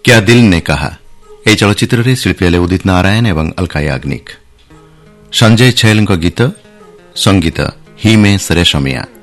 क्या दिल ने कहा ए चलचित्र शिल्पी हेले उदित नारायण एवं अलका याग्निक। संजय छैलଙ୍କ गीत संगीत हिमेश रेशमिया।